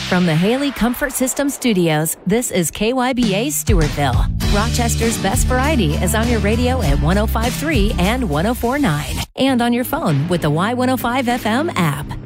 From the Haley Comfort System Studios, this is KYBA Stewartville. Rochester's best variety is on your radio at 105.3 and 104.9, and on your phone with the Y105 FM app.